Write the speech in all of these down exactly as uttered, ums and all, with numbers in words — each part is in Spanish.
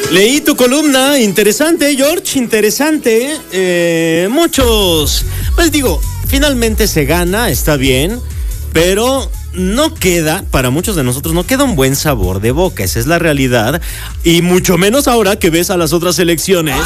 Leí tu columna, interesante, George, interesante. Eh, muchos, pues digo, finalmente se gana, está bien, pero no queda, para muchos de nosotros, no queda un buen sabor de boca, esa es la realidad, y mucho menos ahora que ves a las otras elecciones,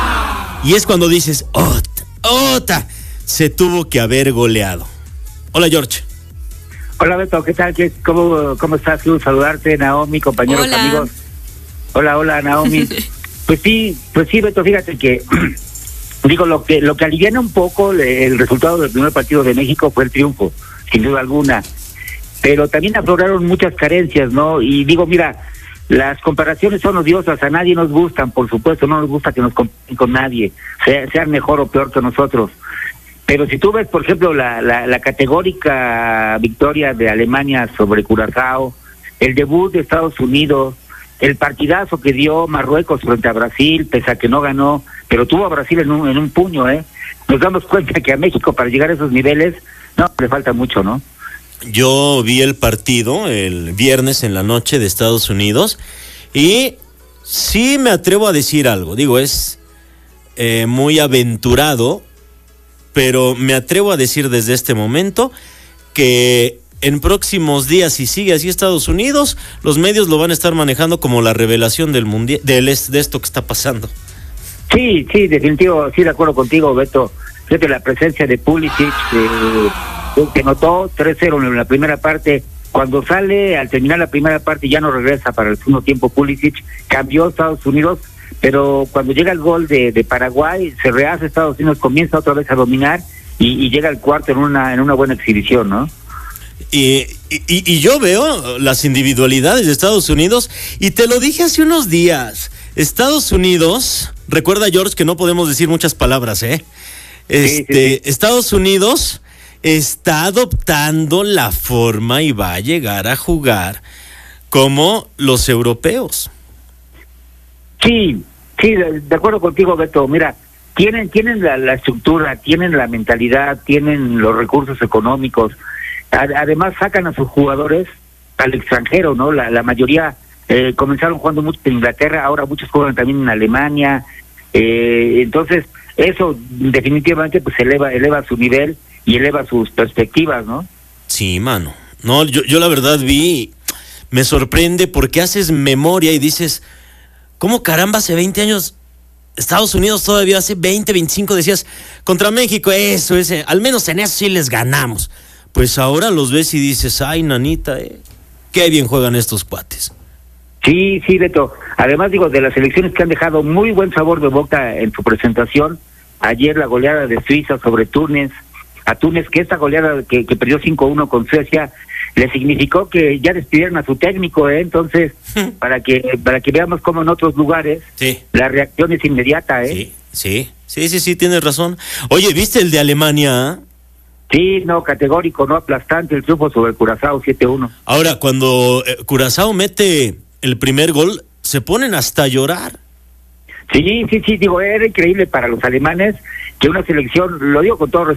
y es cuando dices, ¡Ota! ¡Ota! Se tuvo que haber goleado. Hola, George. Hola, Beto, ¿qué tal? ¿Qué, cómo, ¿Cómo estás? Quiero saludarte, Naomi, compañeros, hola. amigos. Hola, hola, Naomi. Pues sí, pues sí, Beto, fíjate que, digo, lo que lo que aliviana un poco el resultado del primer partido de México fue el triunfo, sin duda alguna. Pero también afloraron muchas carencias, ¿no? Y digo, mira, las comparaciones son odiosas, a nadie nos gustan, por supuesto, no nos gusta que nos comparen con nadie, sea, sean mejor o peor que nosotros. Pero si tú ves, por ejemplo, la, la, la categórica victoria de Alemania sobre Curazao, el debut de Estados Unidos, el partidazo que dio Marruecos frente a Brasil, pese a que no ganó, pero tuvo a Brasil en un, en un puño, ¿eh? Nos damos cuenta que a México, para llegar a esos niveles, no, le falta mucho, ¿no? Yo vi el partido el viernes en la noche de Estados Unidos y sí me atrevo a decir algo. Digo, es eh, muy aventurado, pero me atrevo a decir desde este momento que en próximos días, si sigue así Estados Unidos, los medios lo van a estar manejando como la revelación del mundial, del, de esto que está pasando. Sí, sí, definitivo, sí, de acuerdo contigo, Beto. Fíjate, la presencia de Pulisic, eh, que notó tres cero en la primera parte. Cuando sale, al terminar la primera parte, ya no regresa para el segundo tiempo Pulisic. Cambió Estados Unidos, pero cuando llega el gol de, de Paraguay, se rehace Estados Unidos, comienza otra vez a dominar y, y llega al cuarto en una, en una buena exhibición, ¿no? Y, y, y yo veo las individualidades de Estados Unidos y te lo dije hace unos días. Estados Unidos, recuerda, George, que no podemos decir muchas palabras, ¿eh? Este, sí, sí, sí. Estados Unidos está adoptando la forma y va a llegar a jugar como los europeos. Sí, sí, de, de acuerdo contigo, Beto. Mira, tienen, tienen la, la estructura, tienen la mentalidad, tienen los recursos económicos. Además sacan a sus jugadores al extranjero, ¿no? La, la mayoría eh, comenzaron jugando mucho en Inglaterra, ahora muchos juegan también en Alemania. Eh, entonces, eso definitivamente pues eleva eleva su nivel y eleva sus perspectivas, ¿no? Sí, mano. No, yo, yo la verdad vi, me sorprende porque haces memoria y dices, ¿cómo caramba hace veinte años Estados Unidos todavía hace veinte, veinticinco decías, contra México, eso, ese, al menos en eso sí les ganamos? Pues ahora los ves y dices, ay, nanita, eh, qué bien juegan estos cuates. Sí, sí, Beto. Además, digo, de las selecciones que han dejado muy buen sabor de boca en su presentación, ayer la goleada de Suiza sobre Túnez, a Túnez, que esta goleada que, que perdió cinco uno con Suecia, le significó que ya despidieron a su técnico, ¿eh? Entonces, para que para que veamos cómo en otros lugares sí. La reacción es inmediata, ¿eh? Sí, sí, sí, sí, sí, tienes razón. Oye, ¿viste el de Alemania? Sí, no, categórico, no aplastante el triunfo sobre el Curazao siete uno. Ahora, cuando eh, Curazao mete el primer gol, se ponen hasta a llorar. Sí, sí, sí, digo, era increíble para los alemanes que una selección, lo digo con todo respeto,